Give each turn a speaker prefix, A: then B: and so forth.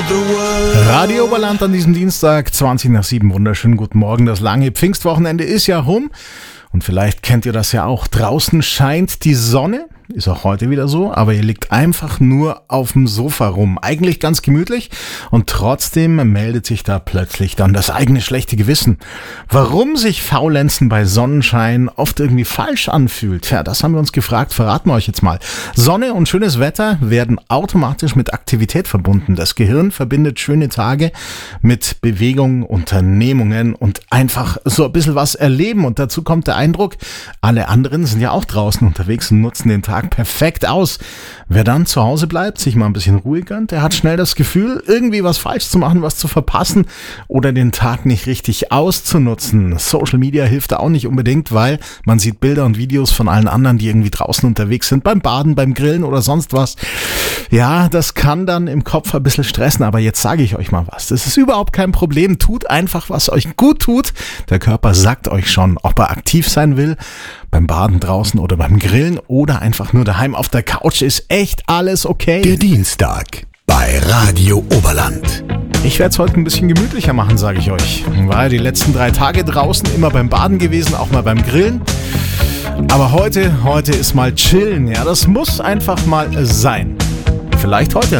A: Radio Oberland an diesem Dienstag, 20 nach 7. Wunderschönen guten Morgen. Das lange Pfingstwochenende ist ja rum. Und vielleicht kennt ihr das ja auch. Draußen scheint die Sonne. Ist auch heute wieder so, aber ihr liegt einfach nur auf dem Sofa rum. Eigentlich ganz gemütlich und trotzdem meldet sich da plötzlich dann das eigene schlechte Gewissen. Warum sich Faulenzen bei Sonnenschein oft irgendwie falsch anfühlt, ja, das haben wir uns gefragt, verraten wir euch jetzt mal. Sonne und schönes Wetter werden automatisch mit Aktivität verbunden. Das Gehirn verbindet schöne Tage mit Bewegung, Unternehmungen und einfach so ein bisschen was erleben. Und dazu kommt der Eindruck, alle anderen sind ja auch draußen unterwegs und nutzen den Tag perfekt aus. Wer dann zu Hause bleibt, sich mal ein bisschen Ruhe gönnt, der hat schnell das Gefühl, irgendwie was falsch zu machen, was zu verpassen oder den Tag nicht richtig auszunutzen. Social Media hilft da auch nicht unbedingt, weil man sieht Bilder und Videos von allen anderen, die irgendwie draußen unterwegs sind, beim Baden, beim Grillen oder sonst was. Ja, das kann dann im Kopf ein bisschen stressen, aber jetzt sage ich euch mal was. Das ist überhaupt kein Problem. Tut einfach, was euch gut tut. Der Körper sagt euch schon, ob er aktiv sein will, beim Baden draußen oder beim Grillen oder einfach nur daheim auf der Couch, ist echt alles okay.
B: Der Dienstag bei Radio Oberland.
A: Ich werde es heute ein bisschen gemütlicher machen, sage ich euch. War ja die letzten 3 Tage draußen, immer beim Baden gewesen, auch mal beim Grillen. Aber heute ist mal chillen, ja, das muss einfach mal sein. Vielleicht heute